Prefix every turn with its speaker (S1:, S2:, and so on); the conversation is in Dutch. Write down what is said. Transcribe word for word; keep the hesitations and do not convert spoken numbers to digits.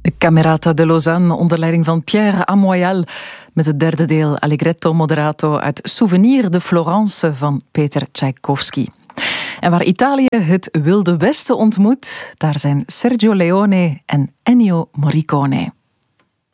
S1: De Camerata de Lausanne onder leiding van Pierre Amoyal met het derde deel Allegretto Moderato uit Souvenir de Florence van Peter Tchaikovsky. En waar Italië het Wilde Westen ontmoet, daar zijn Sergio Leone en Ennio Morricone.